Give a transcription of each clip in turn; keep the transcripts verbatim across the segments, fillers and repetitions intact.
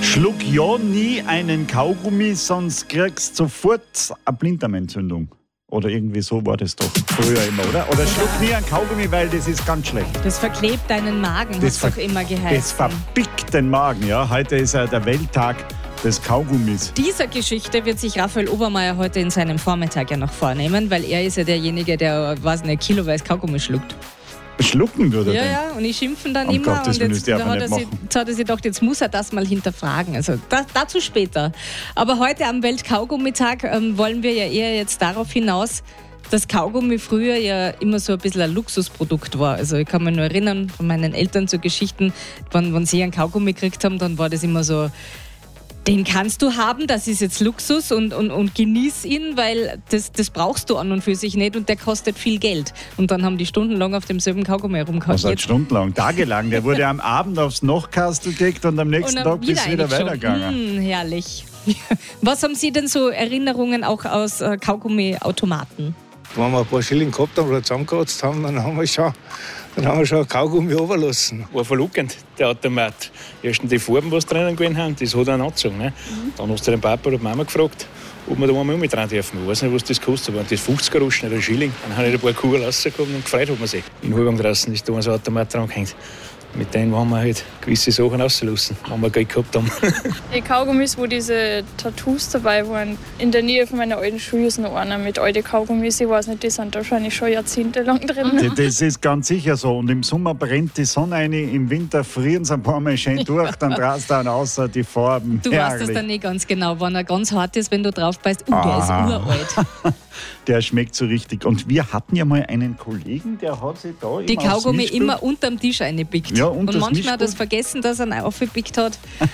Schluck ja nie einen Kaugummi, sonst kriegst du sofort eine Blinddarmentzündung. Oder irgendwie so war das doch früher immer, oder? Oder schluck nie einen Kaugummi, weil das ist ganz schlecht. Das verklebt deinen Magen, hat es doch immer geheißen. Das verbickt den Magen, ja. Heute ist ja der Welttag des Kaugummis. Dieser Geschichte wird sich Raphael Obermeier heute in seinem Vormittag ja noch vornehmen, weil er ist ja derjenige, der, weiß nicht, kiloweise Kaugummi schluckt. Schlucken würde er Ja, denn? ja, und ich schimpfe dann Um immer. Gottes Und Willen, jetzt, das darf da man hat er nicht sich, machen. jetzt hat er sich gedacht, jetzt muss er das mal hinterfragen. Also das, dazu später. Aber heute am Weltkaugummitag ähm, wollen wir ja eher jetzt darauf hinaus, dass Kaugummi früher ja immer so ein bisschen ein Luxusprodukt war. Also ich kann mich nur erinnern von meinen Eltern so Geschichten, wenn, wenn sie einen Kaugummi gekriegt haben, dann war das immer so, den kannst du haben, das ist jetzt Luxus und, und, und genieß ihn, weil das, das brauchst du an und für sich nicht und der kostet viel Geld. Und dann haben die stundenlang auf demselben Kaugummi herumgehauen. Also halt stundenlang, tagelang. Der wurde am Abend aufs Nachkastel gelegt und am nächsten Und Tag wieder ist es wieder weitergegangen. Hm, herrlich. Was haben Sie denn so Erinnerungen auch aus äh, Kaugummi-Automaten? Wenn wir ein paar Schilling gehabt haben oder zusammengekratzt haben, dann haben wir schon, dann haben wir schon Kaugummi runtergelassen. War verlockend, der Automat. Erst die Farben, was drinnen gewesen haben, das hat einen angezogen. Ne? Mhm. Dann hast du den Papa oder die Mama gefragt, ob wir da einmal mit rein dürfen. Ich weiß nicht, was das kostet, aber das fünfzig Groschen oder ein Schilling. Dann habe ich ein paar Kugeln rausgekommen und gefreut hat man sich. In Halbang draußen ist da so ein Automat dran gehängt. Mit denen haben wir halt gewisse Sachen rausgelassen, wenn wir Geld gehabt haben. Die Kaugummis, wo diese Tattoos dabei waren, in der Nähe von meiner alten Schule ist noch einer mit alten Kaugummis. Ich weiß nicht, die sind wahrscheinlich schon jahrzehntelang drin. Das ist ganz sicher so. Und im Sommer brennt die Sonne rein, im Winter frieren sie ein paar Mal schön durch, dann drast dann außer die Farben. Du Herrlich. weißt das dann nicht ganz genau, wenn er ganz hart ist, wenn du drauf beißt. Uh, der ist uralt. Der schmeckt so richtig. Und wir hatten ja mal einen Kollegen, der hat sich da Die immer aufs Kaugummi Mischpult- immer unterm Tisch reingepickt. Ja, und und das manchmal Mischpult- hat er es vergessen, dass er ihn aufgepickt hat.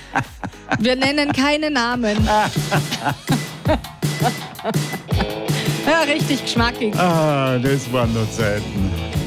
Wir nennen keine Namen. Ja, richtig geschmackig. Ah, das waren nur Zeiten.